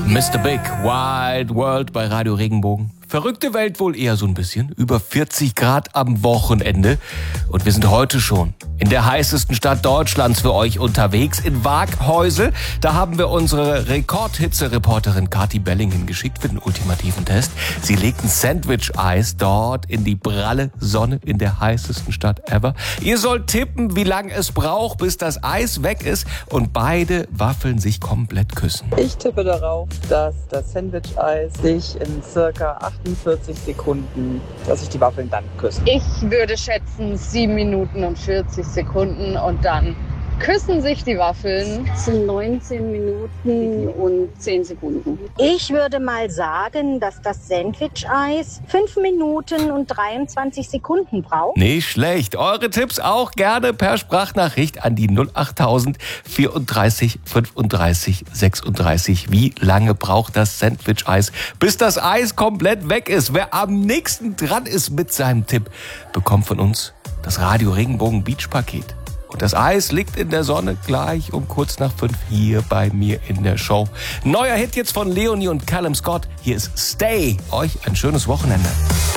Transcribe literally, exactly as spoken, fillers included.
Mister Big, Wild World bei Radio Regenbogen. Verrückte Welt wohl eher so ein bisschen. Über vierzig Grad am Wochenende. Und wir sind heute schon in der heißesten Stadt Deutschlands für euch unterwegs, in Waaghäusel. Da haben wir unsere Rekordhitze-Reporterin Kathi Belling hingeschickt für den ultimativen Test. Sie legt ein Sandwich-Eis dort in die pralle Sonne in der heißesten Stadt ever. Ihr sollt tippen, wie lange es braucht, bis das Eis weg ist und beide Waffeln sich komplett küssen. Ich tippe darauf, dass das Sandwich-Eis sich in circa achtundvierzig Sekunden, dass sich die Waffeln dann küssen. Ich würde schätzen sieben Minuten und vierzig Sekunden und dann küssen sich die Waffeln. Das sind neunzehn Minuten und zehn Sekunden. Ich würde mal sagen, dass das Sandwich-Eis fünf Minuten und dreiundzwanzig Sekunden braucht. Nicht schlecht. Eure Tipps auch gerne per Sprachnachricht an die null achttausend vierunddreißig fünfunddreißig sechsunddreißig. Wie lange braucht das Sandwich-Eis, bis das Eis komplett weg ist? Wer am nächsten dran ist mit seinem Tipp, bekommt von uns das Radio Regenbogen Beach Paket. Und das Eis liegt in der Sonne gleich um kurz nach fünf hier bei mir in der Show. Neuer Hit jetzt von Leonie und Callum Scott. Hier ist Stay. Euch ein schönes Wochenende.